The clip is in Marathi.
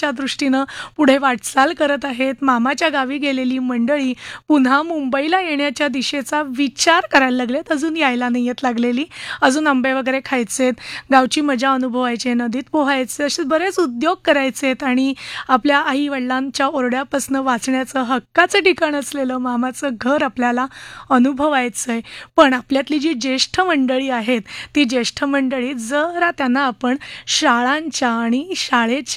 करिअरच्या दृष्टीनं पुढे वाटचाल करत आहेत. मामाच्या गावी गेलेली मंडळी पुन्हा मुंबईला येण्याच्या दिशेचा विचार करायला लागलेत. अजून यायला नाही आहेत लागलेली. अजून आंबे वगैरे खायचेत, गावची मजा अनुभवायची आहे, नदीत पोहायचे, असे बरेच उद्योग करायचे आहेत आणि आपल्या आई-वडिलांच्या ओरड्यापासून वाचण्याचं हक्काचं ठिकाण असलेलं मामाचं घर आपल्याला अनुभवायचं आहे. पण आपल्यातली जी ज्येष्ठ मंडळी आहेत, ती ज्येष्ठ मंडळी जरा त्यांना आपण शाळांच्या आणि शाळेच्या